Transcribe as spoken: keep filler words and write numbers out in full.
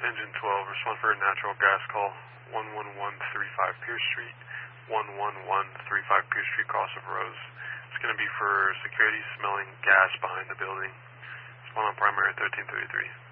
Engine twelve, respond for a natural gas call, one one one three five Pierce Street, one one one three five Pierce Street, crossover rows. It's going to be for security smelling gas behind the building. Respond on primary thirteen thirty-three.